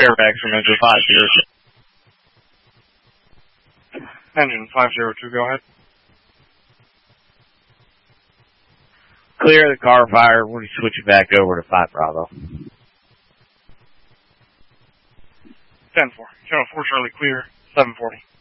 Fairfax from engine 502. Engine 502, go ahead. Clear the car fire. We'll switch it back over to 5 Bravo. 10-4. Channel 4 Charlie clear, 740.